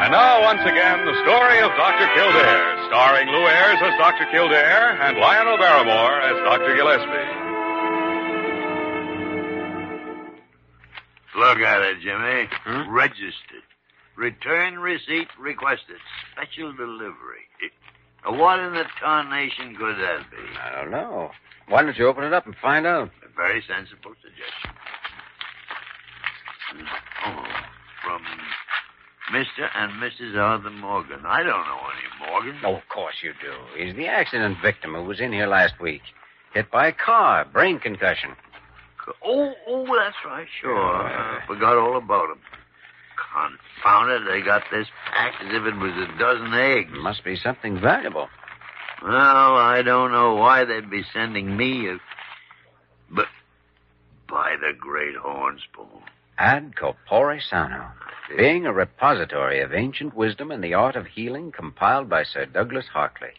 And now, once again, the story of Dr. Kildare, starring Lou Ayres as Dr. Kildare and Lionel Barrymore as Dr. Gillespie. Look at it, Jimmy. Registered. Return receipt requested. Special delivery. What in the tarnation could that be? I don't know. Why don't you open it up and find out? A very sensible suggestion. Oh, from Mr. and Mrs. Arthur Morgan. I don't know any Morgan. Oh, of course you do. He's the accident victim who was in here last week. Hit by a car, brain concussion. Oh, that's right, sure. Forgot all about him. Confound it, they got this packed as if it was a dozen eggs. Must be something valuable. Well, I don't know why they'd be sending me but by the great horn spoon. Ad corpore sano, being a repository of ancient wisdom and the art of healing compiled by Sir Douglas Hartley.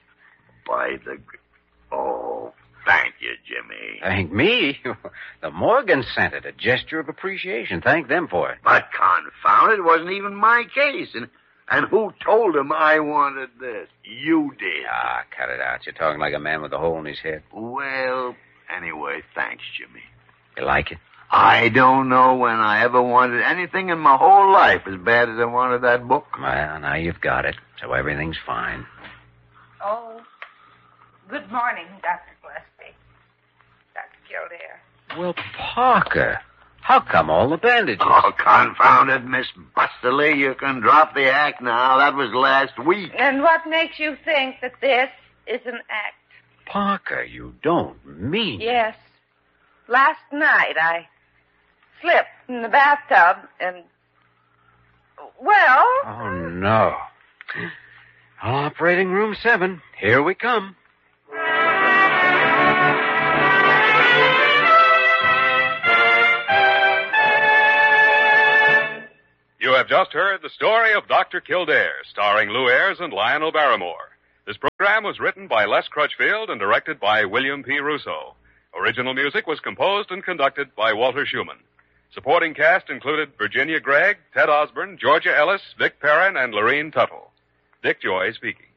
Oh, thank you, Jimmy. Thank me? The Morgans sent it, a gesture of appreciation. Thank them for it. But confound it, wasn't even my case. And who told him I wanted this? You did. Ah, cut it out. You're talking like a man with a hole in his head. Well, anyway, thanks, Jimmy. You like it? I don't know when I ever wanted anything in my whole life as bad as I wanted that book. Well, now you've got it, so everything's fine. Oh, good morning, Dr. Gillespie. Dr. Kildare. Well, Parker, how come all the bandages? Oh, confound it, Miss Busterly. You can drop the act now. That was last week. And what makes you think that this is an act? Parker, you don't mean... Yes. Last night I slipped in the bathtub and... Well... Oh, no. Operating room 7. Here we come. You have just heard the story of Dr. Kildare, starring Lou Ayres and Lionel Barrymore. This program was written by Les Crutchfield and directed by William P. Russo. Original music was composed and conducted by Walter Schumann. Supporting cast included Virginia Gregg, Ted Osborne, Georgia Ellis, Vic Perrin, and Lorene Tuttle. Dick Joy speaking.